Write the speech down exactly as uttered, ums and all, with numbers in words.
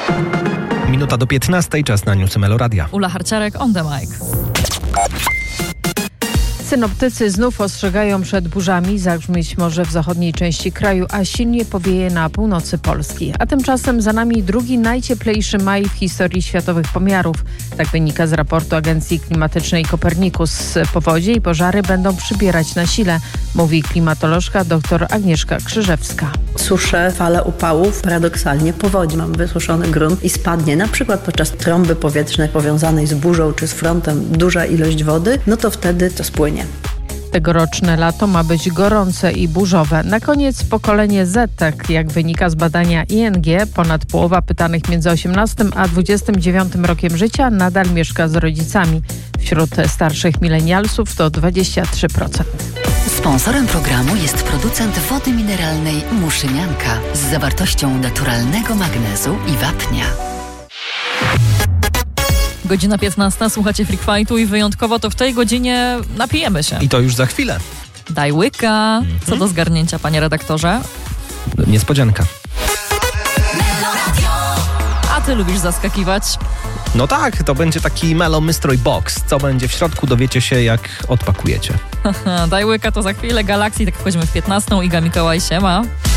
Minuta do piętnastej, czas na newsy Meloradia. Ula Harciarek, on the mic. Synoptycy znów ostrzegają przed burzami. Zagrzmieć może w zachodniej części kraju, a silnie powieje na północy Polski. A tymczasem za nami drugi najcieplejszy maj w historii światowych pomiarów. Tak wynika z raportu Agencji Klimatycznej Copernicus. Powodzie i pożary będą przybierać na sile, mówi klimatolożka dr Agnieszka Krzyżewska. Susze, fale upałów, paradoksalnie powodzi. Mam wysuszony grunt i spadnie na przykład podczas trąby powietrznej powiązanej z burzą czy z frontem duża ilość wody, no to wtedy to spłynie. Tegoroczne lato ma być gorące i burzowe. Na koniec pokolenie Z, tak jak wynika z badania I N G, ponad połowa pytanych między osiemnastym a dwudziestym dziewiątym rokiem życia nadal mieszka z rodzicami. Wśród starszych milenialsów to dwadzieścia trzy procent. Sponsorem programu jest producent wody mineralnej Muszynianka z zawartością naturalnego magnezu i wapnia. Godzina piętnasta, słuchacie Freak Fightu i wyjątkowo to w tej godzinie napijemy się. I to już za chwilę. Daj łyka. Co do zgarnięcia, panie redaktorze? Niespodzianka. A ty lubisz zaskakiwać? No tak, to będzie taki Melo Mystery Box. Co będzie w środku, dowiecie się, jak odpakujecie. Daj łyka to za chwilę. Galaxy, tak wchodzimy w piętnastą. Iga Mikołaj, siema.